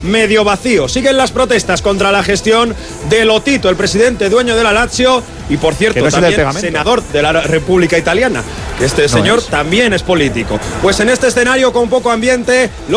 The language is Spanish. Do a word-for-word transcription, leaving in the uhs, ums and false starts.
medio vacío. Siguen las protestas contra la gestión de Lotito, el presidente dueño de la Lazio y, por cierto, no también senador de la República Italiana, que este no señor es. también es político. Pues en este escenario con poco ambiente...